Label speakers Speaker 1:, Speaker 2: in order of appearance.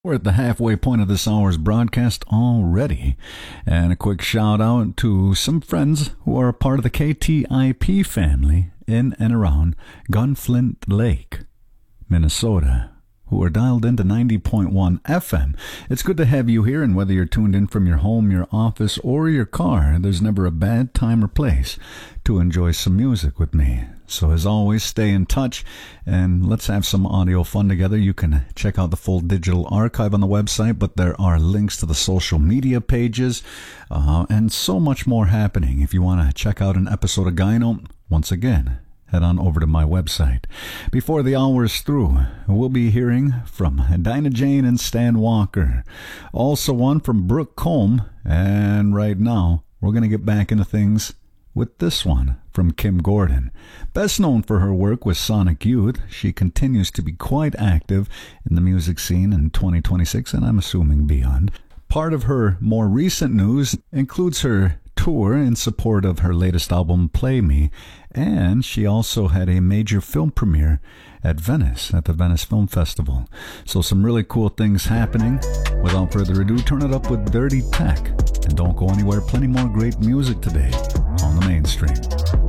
Speaker 1: We're at the halfway point of this hour's broadcast already. And a quick shout out to some friends who are a part of the KTIP family in and around Gunflint Lake, Minnesota, who are dialed into 90.1 FM. It's good to have you here, and whether you're tuned in from your home, your office, or your car, there's never a bad time or place to enjoy some music with me. So as always, stay in touch and let's have some audio fun together. You can check out the full digital archive on the website, but there are links to the social media pages and so much more happening. If you want to check out an episode of Gyno, once again, head on over to my website. Before the hour is through, we'll be hearing from Dinah Jane and Stan Walker. Also one from Brooke Combe. And right now, we're going to get back into things with this one from Kim Gordon. Best known for her work with Sonic Youth, she continues to be quite active in the music scene in 2026, and I'm assuming beyond. Part of her more recent news includes her tour in support of her latest album, Play Me, and she also had a major film premiere at Venice, at the Venice Film Festival. So some really cool things happening. Without further ado, turn it up with Dirty Tech, and don't go anywhere. Plenty more great music today on the mainstream.